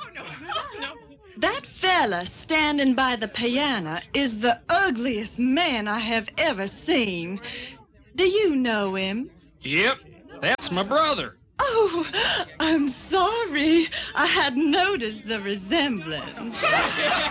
That fella standing by the piano is the ugliest man I have ever seen. Do you know him? Yep, that's my brother. Oh, I'm sorry. I hadn't noticed the resemblance.